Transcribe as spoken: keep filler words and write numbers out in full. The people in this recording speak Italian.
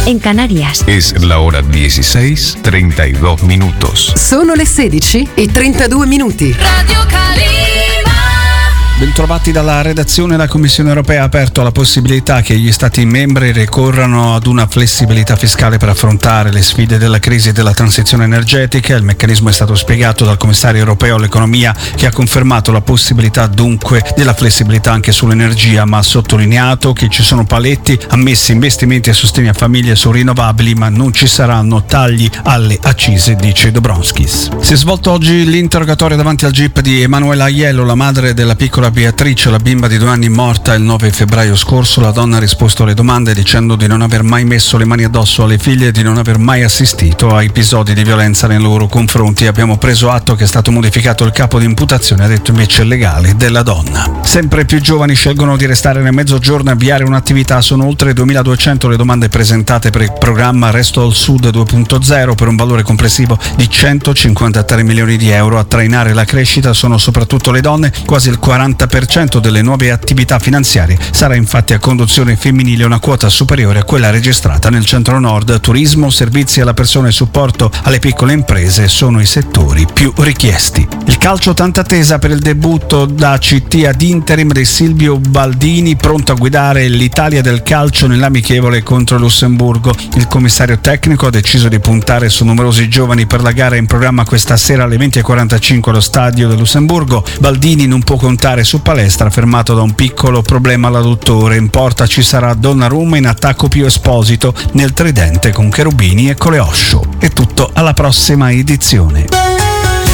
en Canarias. Es la hora dieciséis, treinta y dos minutos. Sono le sedici e trentadue minuti. Radio Calima. Bentrovati dalla redazione. La Commissione europea ha aperto la possibilità che gli Stati membri ricorrano ad una flessibilità fiscale per affrontare le sfide della crisi e della transizione energetica. Il meccanismo è stato spiegato dal commissario europeo all'economia, che ha confermato la possibilità dunque della flessibilità anche sull'energia, ma ha sottolineato che ci sono paletti ammessi, investimenti e sostegno a famiglie su rinnovabili, ma non ci saranno tagli alle accise, dice Dombrovskis. Si è svolto oggi l'interrogatorio davanti al G I P di Emanuela Aiello, la madre della piccola Beatrice, la bimba di due anni morta il nove febbraio scorso. La donna ha risposto alle domande dicendo di non aver mai messo le mani addosso alle figlie e di non aver mai assistito a episodi di violenza nei loro confronti. Abbiamo preso atto che è stato modificato il capo di imputazione, ha detto invece il legale della donna. Sempre più giovani scelgono di restare nel mezzogiorno e avviare un'attività. Sono oltre duemiladuecento le domande presentate per il programma Resto al Sud due punto zero per un valore complessivo di centocinquantatré milioni di euro. A trainare la crescita sono soprattutto le donne, quasi il quaranta per cento delle nuove attività finanziarie sarà infatti a conduzione femminile, una quota superiore a quella registrata nel centro-nord. Turismo, servizi alla persona e supporto alle piccole imprese sono i settori più richiesti. Il calcio, tanta attesa per il debutto da C T ad interim di Silvio Baldini, pronto a guidare l'Italia del calcio nell'amichevole contro il Lussemburgo. Il commissario tecnico ha deciso di puntare su numerosi giovani per la gara in programma questa sera alle venti e quarantacinque allo stadio del Lussemburgo. Baldini non può contare su Palestra, fermato da un piccolo problema all'adduttore. In porta ci sarà Donnarumma, in attacco Pio Esposito, nel tridente con Cherubini e Coleoscio. È tutto, alla prossima edizione.